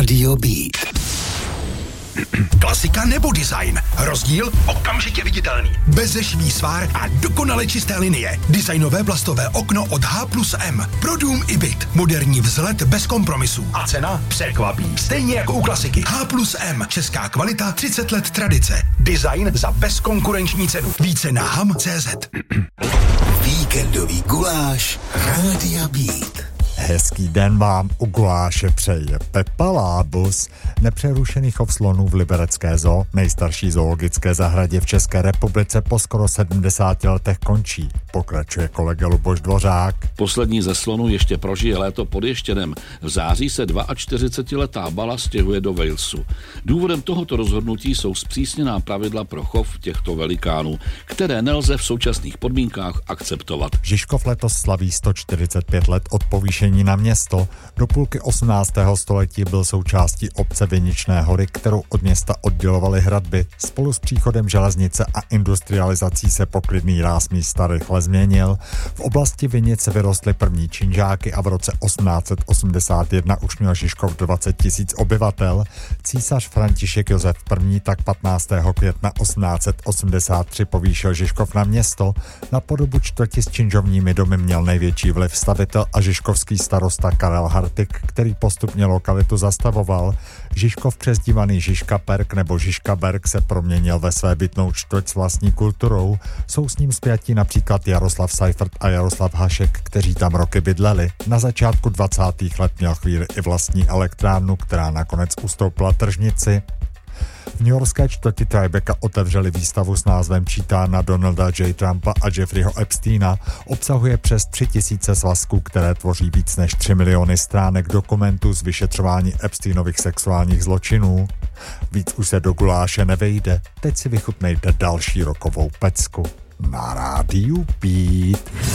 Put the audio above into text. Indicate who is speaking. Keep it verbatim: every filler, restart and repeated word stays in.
Speaker 1: Rádio Beat.
Speaker 2: Klasika nebo design? Rozdíl okamžitě viditelný. Bezešvý svár a dokonale čisté linie. Designové plastové okno od H plus M. Pro dům i byt. Moderní vzhled bez kompromisů. A cena překvapí. Stejně jako u klasiky. H plus M. Česká kvalita, třicet let tradice. Design za bezkonkurenční cenu. Více na ham tečka cé zet.
Speaker 1: Víkendový guláš Rádia Beat.
Speaker 3: Hezký den vám u guláše přeje Pepa Lábus. Nepřerušený chov slonů v liberecké zoo, nejstarší zoologické zahradě v České republice, po skoro sedmdesáti letech končí. Pokračuje kolega Luboš Dvořák.
Speaker 4: Poslední ze slonů ještě prožije léto pod Ještědem. V září se čtyřicetiletá Bala stěhuje do Walesu. Důvodem tohoto rozhodnutí jsou zpřísněná pravidla pro chov těchto velikánů, které nelze v současných podmínkách akceptovat.
Speaker 3: Žižkov letos slaví sto čtyřicet pět let od povýšení na město. Do půlky osmnáctého století byl součástí obce Viničné hory, kterou od města oddělovaly hradby. Spolu s příchodem železnice a industrializací se poklidný ráz místa rychle změnil. V oblasti Vinice vyrostly první činžáky a v roce osmnáct set osmdesát jedna už měl Žižkov dvacet tisíc obyvatel. Císař František Josef I. tak patnáctého května osmnáct set osmdesát tři povýšil Žižkov na město. Na podobu čtvrti s činžovními domy měl největší vliv stavitel a žižkovský starosta Karel Hartig, který postupně lokalitu zastavoval. Žižkov, přezdívaný Žižkaperk nebo Žižkaberg, se proměnil ve své bytnou čtvrť s vlastní kulturou. Jsou s ním spjatí například Jaroslav Seifert a Jaroslav Hašek, kteří tam roky bydleli. Na začátku dvacátých let měl chvíli i vlastní elektrárnu, která nakonec ustoupila tržnici. V newyorské čtvrti Tribecca otevřeli výstavu s názvem Čítárna Donalda J. Trumpa a Jeffreyho Epsteina. Obsahuje přes tři tisíce svazků, které tvoří víc než tři miliony stránek dokumentů z vyšetřování Epsteinových sexuálních zločinů. Víc už se do guláše nevejde. Teď si vychutnejte další rokovou pecku. Na rádiu Beat.